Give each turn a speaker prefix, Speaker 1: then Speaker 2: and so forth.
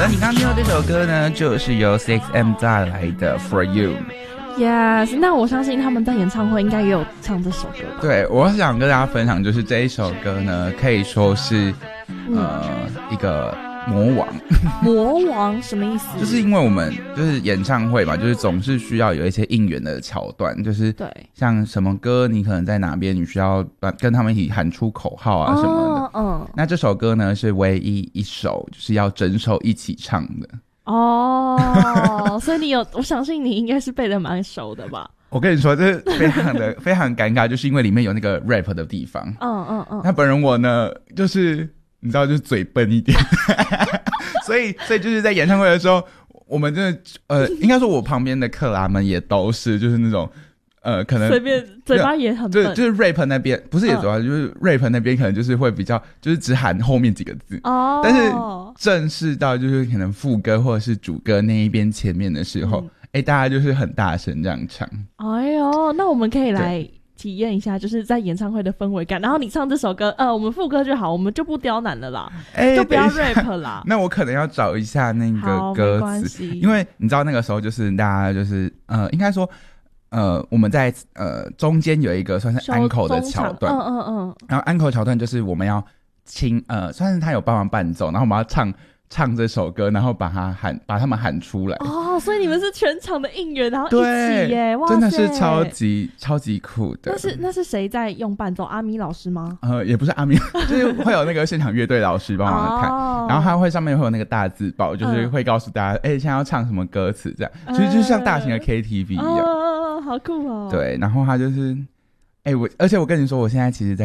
Speaker 1: 的，你刚刚听到这首歌呢，就是由 6M 带来的 For You。Yes，
Speaker 2: 那我相信他们在演唱会应该也有唱这首歌吧？
Speaker 1: 对，我想跟大家分享，就是这一首歌呢，可以说是一个魔王。
Speaker 2: 魔王什么意思？
Speaker 1: 就是因为我们就是演唱会嘛，就是总是需要有一些应援的桥段，就是
Speaker 2: 对，
Speaker 1: 像什么歌你可能在哪边，你需要跟他们一起喊出口号啊什么的。那这首歌呢是唯一一首就是要整首一起唱的。
Speaker 2: 所以我相信你应该是背得蛮熟的吧？
Speaker 1: 我跟你说，这是非常尴尬，就是因为里面有那个 rap 的地方。那本人我呢，就是你知道，就是嘴笨一点，所以就是在演唱会的时候，我们真的应该说我旁边的克拉们也都是，就是那种可能
Speaker 2: 随便嘴巴也很笨，
Speaker 1: 就是 rap 那边不是也主要就是 rap 那边可能就是会比较就是只喊后面几个字但是正式到就是可能副歌或者是主歌那一边前面的时候，大家就是很大声这样唱。
Speaker 2: 哎呦，那我们可以来体验一下，就是在演唱会的氛围感。然后你唱这首歌，我们副歌就好，我们就不刁难了啦，就不要 rap 啦。
Speaker 1: 那我可能要找一下那个歌词，因为你知道那个时候就是大家就是应该说我们在中间有一个算是 encore 的桥段，然后 encore 桥段就是我们要算是他有帮忙伴奏，然后我们要唱这首歌，然后把他们喊出来。
Speaker 2: 所以你们是全场的应援，然后一起耶，哇塞，
Speaker 1: 真的是超级酷的。
Speaker 2: 那是谁在用伴奏？阿咪老师吗？
Speaker 1: 也不是阿咪，就是会有那个现场乐队老师帮忙看，然后他会上面会有那个大字报，就是会告诉大家，现在要唱什么歌词，这样，就像大型的 KTV 一样。
Speaker 2: 好酷哦。
Speaker 1: 对，然后他就是，而且我跟你说，我现在其实在